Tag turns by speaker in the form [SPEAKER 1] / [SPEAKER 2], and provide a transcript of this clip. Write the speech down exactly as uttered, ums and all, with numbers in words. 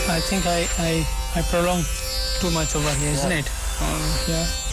[SPEAKER 1] I think I, I, I prolonged too much over here, isn't
[SPEAKER 2] Yeah.
[SPEAKER 1] it? Um, yeah.